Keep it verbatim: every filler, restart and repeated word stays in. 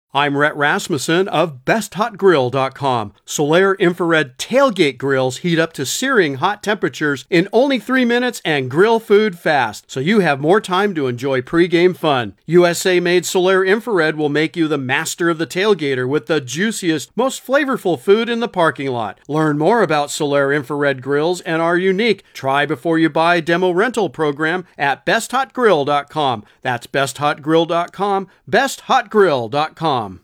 I'm Rhett Rasmussen of best hot grill dot com. Solaire infrared tailgate grills heat up to searing hot temperatures in only three minutes and grill food fast, so you have more time to enjoy pre-game fun. U S A-made Solaire infrared will make you the master of the tailgater with the juiciest, most flavorful food in the parking lot. Learn more about Solaire infrared grills and our unique try before you buy demo rental program at best hot grill dot com. That's best hot grill dot com, best hot grill dot com.